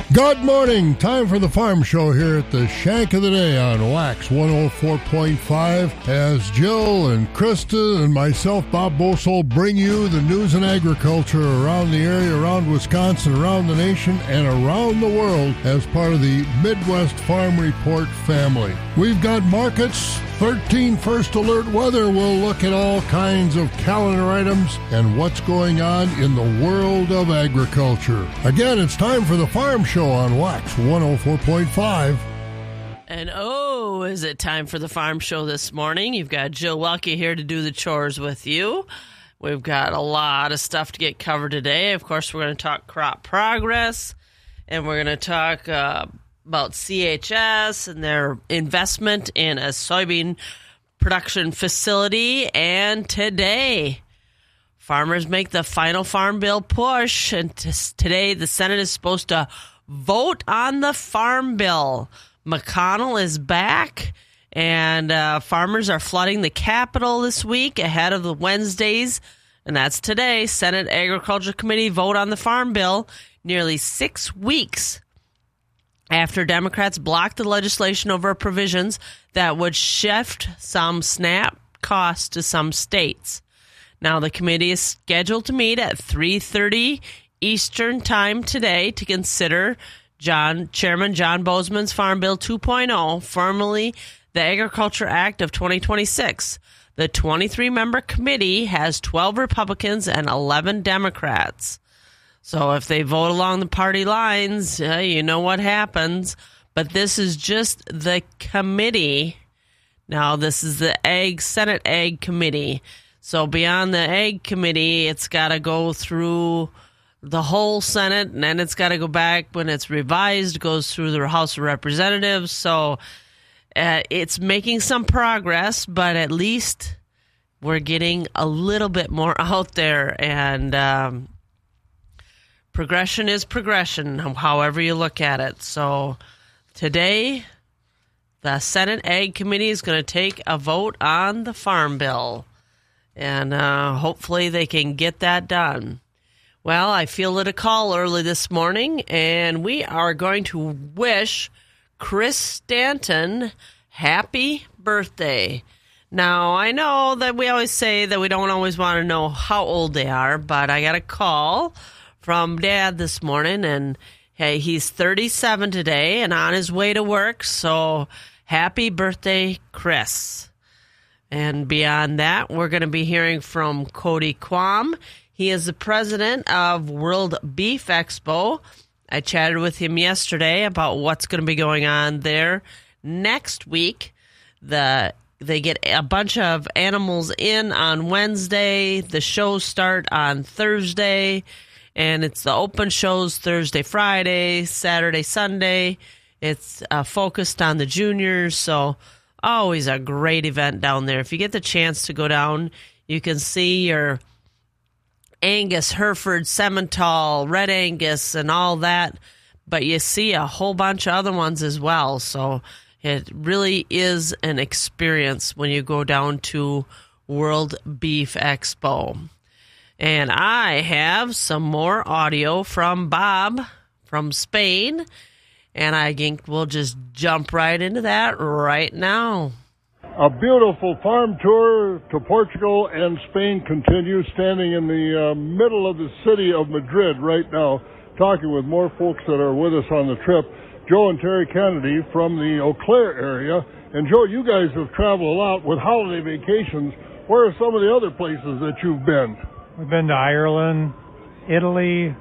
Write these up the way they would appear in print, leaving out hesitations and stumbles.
Good morning. Time for the Farm Show here at the Shank of the Day on Wax 104.5 as Jill and Krista and myself, Bob Bosol, bring you the news and agriculture around the area, around Wisconsin, around the nation, and around the world as part of the Midwest Farm Report family. We've got markets, 13 first alert weather. We'll look at all kinds of calendar items and what's going on in the world of agriculture. Again, it's time for the Farm Show on Wax 104.5. And is it time for the Farm Show this morning? You've got Jill Welke here to do the chores with you. We've got a lot of stuff to get covered today. Of course, we're going to talk crop progress, and we're going to talk about CHS and their investment in a soybean production facility. And today, farmers make the final farm bill push, and today the Senate is supposed to vote on the farm bill. McConnell is back, and farmers are flooding the Capitol this week ahead of the Wednesdays, and that's today, Senate Agriculture Committee vote on the farm bill, nearly 6 weeks after Democrats blocked the legislation over provisions that would shift some SNAP costs to some states. Now, the committee is scheduled to meet at 3:30 Eastern Time today to consider Chairman John Bozeman's Farm Bill 2.0, formerly the Agriculture Act of 2026. The 23-member committee has 12 Republicans and 11 Democrats. So if they vote along the party lines, you know what happens. But this is just the committee. Now, this is the Senate Ag Committee. So beyond the Ag Committee, it's got to go through the whole Senate, and then it's got to go back when it's revised, goes through the House of Representatives. So it's making some progress, but at least we're getting a little bit more out there. And progression is progression, however you look at it. So today, the Senate Ag Committee is going to take a vote on the Farm Bill. And hopefully they can get that done. Well, I fielded a call early this morning, and we are going to wish Chris Stanton happy birthday. Now, I know that we always say that we don't always want to know how old they are, but I got a call from Dad this morning, and hey, he's 37 today and on his way to work, so happy birthday, Chris. And beyond that, we're going to be hearing from Cody Quam. He is the president of World Beef Expo. I chatted with him yesterday about what's going to be going on there. Next week, they get a bunch of animals in on Wednesday. The shows start on Thursday, and it's the open shows Thursday, Friday, Saturday, Sunday. It's focused on the juniors, so always a great event down there. If you get the chance to go down, you can see your Angus, Hereford, Simmental, Red Angus, and all that. But you see a whole bunch of other ones as well. So it really is an experience when you go down to World Beef Expo. And I have some more audio from Bob from Spain. And I think we'll just jump right into that right now. A beautiful farm tour to Portugal and Spain continues, standing in the middle of the city of Madrid right now, talking with more folks that are with us on the trip. Joe and Terry Kennedy from the Eau Claire area. And Joe, you guys have traveled a lot with holiday vacations. Where are some of the other places that you've been? We've been to Ireland, Italy,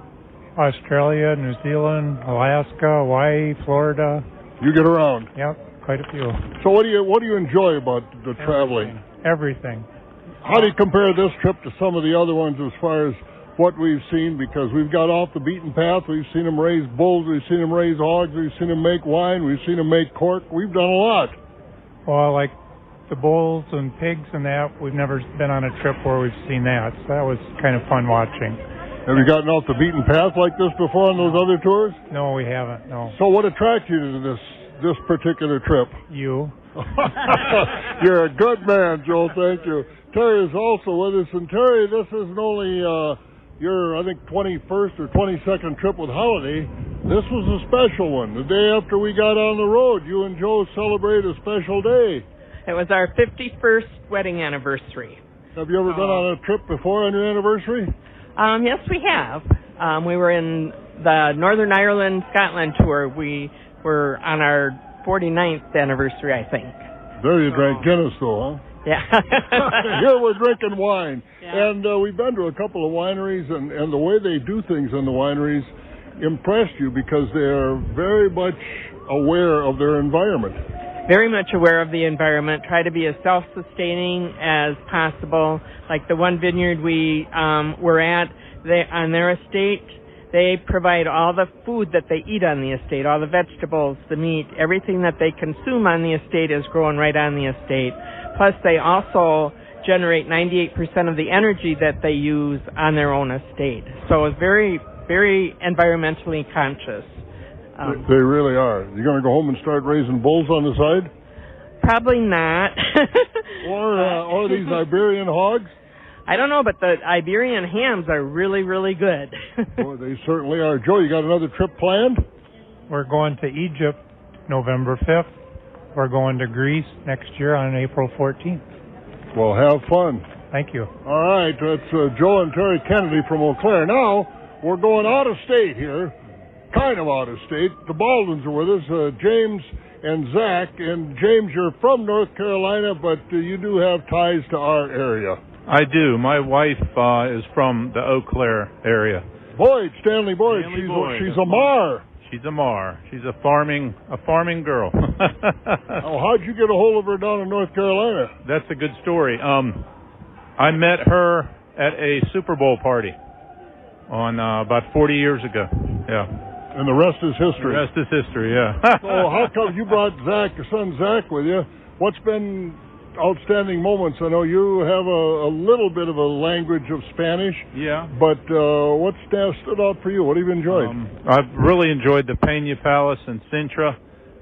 Australia, New Zealand, Alaska, Hawaii, Florida. You get around. Yep. Quite a few. So what do you enjoy about the traveling? Everything. How do you compare this trip to some of the other ones as far as what we've seen? Because we've got off the beaten path. We've seen them raise bulls. We've seen them raise hogs. We've seen them make wine. We've seen them make cork. We've done a lot. Well, like the bulls and pigs and that, we've never been on a trip where we've seen that. So that was kind of fun watching. Have you gotten off the beaten path like this before on those other tours? No, we haven't, no. So what attracted you to this particular trip? You. You're a good man, Joel. Thank you. Terry is also with us. And Terry, this isn't only your, I think, 21st or 22nd trip with Holiday. This was a special one. The day after we got on the road, you and Joe celebrate a special day. It was our 51st wedding anniversary. Have you ever been on a trip before on your anniversary? Yes, we have. We were in the Northern Ireland, Scotland tour. We were on our 49th anniversary, I think. There you drank Guinness, though, huh? Yeah. Here we're drinking wine. Yeah. And we've been to a couple of wineries, and the way they do things in the wineries impressed you because they're very much aware of their environment. Very much aware of the environment, try to be as self-sustaining as possible. Like the one vineyard we were at, on their estate, they provide all the food that they eat on the estate, all the vegetables, the meat, everything that they consume on the estate is grown right on the estate. Plus, they also generate 98% of the energy that they use on their own estate. So it's very, very environmentally conscious. They really are. You going to go home and start raising bulls on the side? Probably not. Or these Iberian hogs? I don't know, but the Iberian hams are really, really good. Boy, they certainly are. Joe, you got another trip planned? We're going to Egypt November 5th. We're going to Greece next year on April 14th. Well, have fun. Thank you. All right, that's Joe and Terry Kennedy from Eau Claire. Now, we're going out of state here, kind of out of state. The Baldwins are with us, James and Zach. And James, you're from North Carolina, but you do have ties to our area. I do. My wife is from the Eau Claire area. Boyd, Stanley Boyd. Stanley Boyd. She's a Mar. She's a Mar. She's a farming girl. Oh, how'd you get a hold of her down in North Carolina? That's a good story. I met her at a Super Bowl party on about 40 years ago. Yeah. And the rest is history. The rest is history, yeah. So how come you brought Zach, your son Zach, with you? What's been outstanding moments? I know you have a little bit of a language of Spanish. Yeah. But what stood out for you? What have you enjoyed? I've really enjoyed the Peña Palace in Sintra.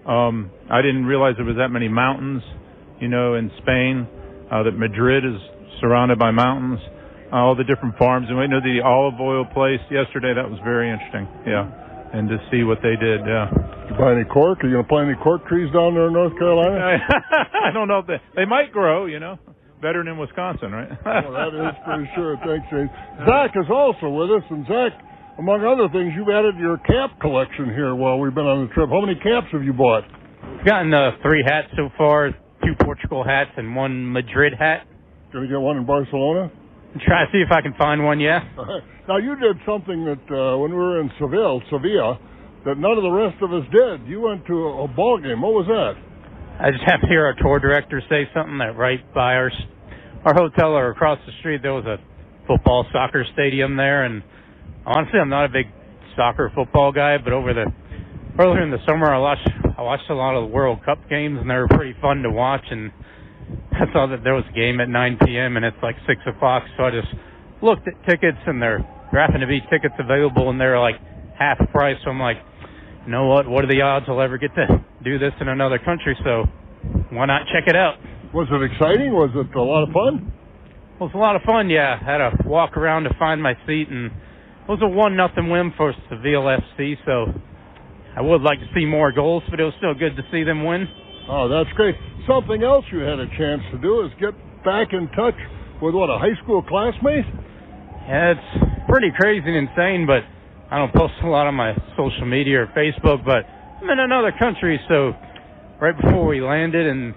I didn't realize there was that many mountains, in Spain. That Madrid is surrounded by mountains. All the different farms. And we know the olive oil place yesterday. That was very interesting. Yeah. And to see what they did, yeah. Did you buy any cork? Are you going to plant any cork trees down there in North Carolina? I don't know if they might grow, better than in Wisconsin, right? Well, that is for sure. Thanks, James. Zach is also with us, and Zach, among other things, you've added your cap collection here while we've been on the trip. How many caps have you bought? I've gotten 3 hats so far, 2 Portugal hats and 1 Madrid hat. Going to get one in Barcelona? Try to see if I can find one, yeah. Now, you did something that when we wwere in Sevilla, that none of the rest of us did. You went to a ball game. What was that? I just happened to hear our tour director say something that right by our hotel or across the street there was a football soccer stadium there. And honestly, I'm not a big soccer football guy, but earlier in the summer I watched a lot of the World Cup games, and they were pretty fun to watch. And I saw that there was a game at 9 p.m. and it's like 6 o'clock, so I just looked at tickets, and there happened to be tickets available, and they're like half price. So I'm like, you know what are the odds I'll ever get to do this in another country, so why not check it out? Was it exciting? Was it a lot of fun? Well, it was a lot of fun, yeah. I had to walk around to find my seat, and it was a 1-0 win for Seville FC, so I would like to see more goals, but it was still good to see them win. Oh, that's great. Something else you had a chance to do is get back in touch with, a high school classmate? Yeah, it's pretty crazy and insane, but I don't post a lot on my social media or Facebook, but I'm in another country, so right before we landed in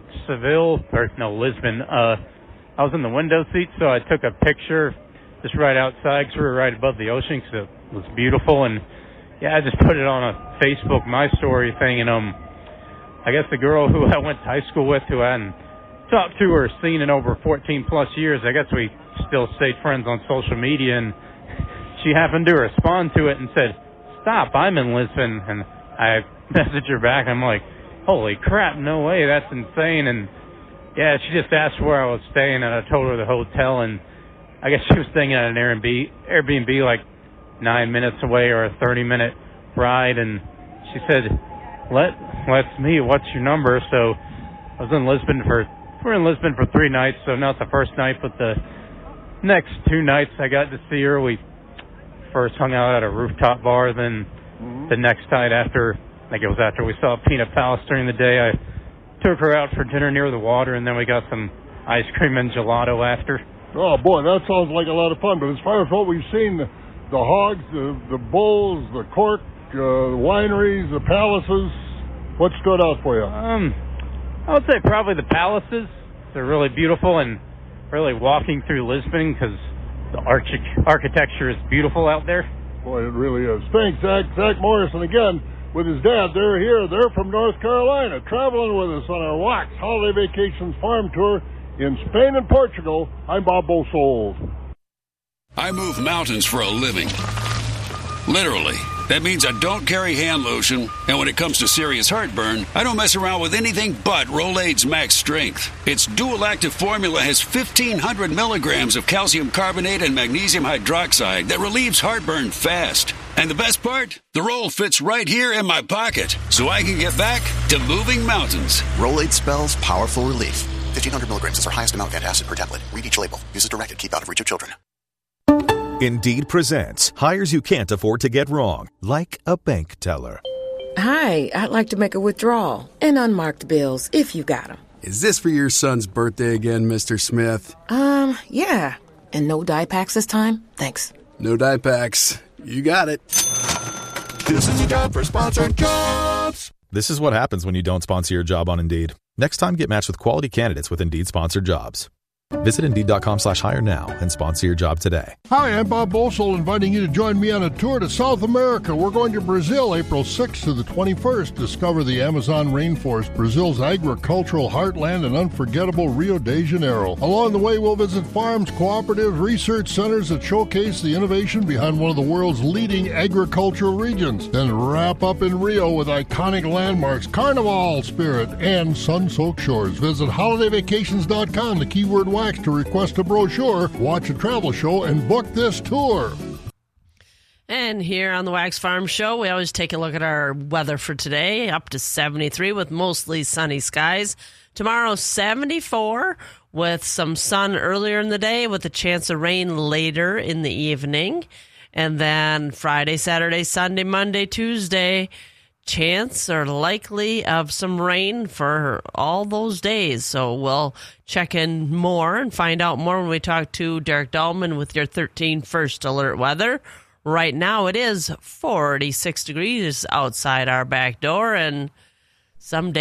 Lisbon, I was in the window seat, so I took a picture just right outside because we were right above the ocean because it was beautiful, and yeah, I just put it on a Facebook My Story thing, and I guess the girl who I went to high school with, who I hadn't talked to or seen in over 14 plus years, I guess we still stayed friends on social media, and she happened to respond to it and said, "Stop, I'm in Lisbon." And I messaged her back. I'm like, holy crap, no way, that's insane. And yeah, she just asked where I was staying, and I told her the hotel, and I guess she was staying at an Airbnb like 9 minutes away, or a 30-minute ride, and she said, let's meet, what's your number? So I was in Lisbon we're in Lisbon for 3 nights, so not the first night, but the next 2 nights I got to see her. We first hung out at a rooftop bar, then the next night after, I think it was after we saw Peanut Palace during the day, I took her out for dinner near the water, and then we got some ice cream and gelato after. Oh, boy, that sounds like a lot of fun. But as far as what we've seen, the hogs, the bulls, the cork, the wineries, the palaces, what stood out for you? I would say probably the palaces. They're really beautiful, and really walking through Lisbon because the architecture is beautiful out there. Boy, it really is. Thanks, Zach. Zach Morrison again with his dad. They're here. They're from North Carolina, traveling with us on our Wax Holiday Vacations Farm Tour in Spain and Portugal. I'm Bob Bosold. I move mountains for a living. Literally. That means I don't carry hand lotion, and when it comes to serious heartburn, I don't mess around with anything but Rolaids Max Strength. Its dual-active formula has 1,500 milligrams of calcium carbonate and magnesium hydroxide that relieves heartburn fast. And the best part? The roll fits right here in my pocket, so I can get back to moving mountains. Rolaids spells powerful relief. 1,500 milligrams is our highest amount of antacid per tablet. Read each label. Use as directed. Keep out of reach of children. Indeed presents hires you can't afford to get wrong, like a bank teller. Hi, I'd like to make a withdrawal. And unmarked bills, if you got them. Is this for your son's birthday again, Mr. Smith? Yeah. And no dye packs this time? Thanks. No dye packs. You got it. This is a job for sponsored jobs. This is what happens when you don't sponsor your job on Indeed. Next time, get matched with quality candidates with Indeed sponsored jobs. Visit Indeed.com/hire now and sponsor your job today. Hi, I'm Bob Bosold, inviting you to join me on a tour to South America. We're going to Brazil April 6th to the 21st. Discover the Amazon rainforest, Brazil's agricultural heartland, and unforgettable Rio de Janeiro. Along the way, we'll visit farms, cooperatives, research centers that showcase the innovation behind one of the world's leading agricultural regions. Then wrap up in Rio with iconic landmarks, Carnival spirit, and sun-soaked shores. Visit holidayvacations.com, the keyword wax, to request a brochure, watch a travel show, and book this tour. And here on the Wax Farm Show, we always take a look at our weather for today, up to 73 with mostly sunny skies. Tomorrow, 74 with some sun earlier in the day with a chance of rain later in the evening. And then Friday, Saturday, Sunday, Monday, Tuesday, chance or likely of some rain for all those days. So we'll check in more and find out more when we talk to Derek Dahlman with your 13 First Alert weather. Right now it is 46 degrees outside our back door, and some days